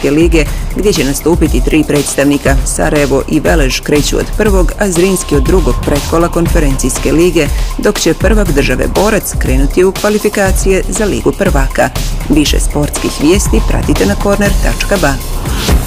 Jugoslovenske lige, gdje će nastupiti 3 predstavnika. Sarajevo i Velež kreću od prvog, a Zrinski od drugog pretkola konferencijske lige, dok će prvak države Borac krenuti u kvalifikacije za Ligu prvaka. Više sportskih vijesti pratite na corner.ba.